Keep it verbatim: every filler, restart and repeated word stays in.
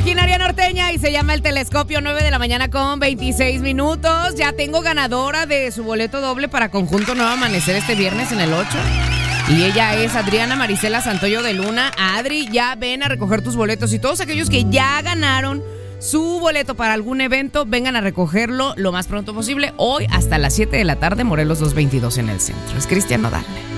Maquinaria Norteña y se llama El Telescopio. Nueve de la mañana con veintiséis minutos. Ya tengo ganadora de su boleto doble para Conjunto Nuevo Amanecer este viernes en el ocho. Y ella es Adriana Marisela Santoyo de Luna. Adri, ya ven a recoger tus boletos. Y todos aquellos que ya ganaron su boleto para algún evento, vengan a recogerlo lo más pronto posible. Hoy hasta las siete de la tarde, Morelos doscientos veintidós en el centro. Es Cristian Nodal.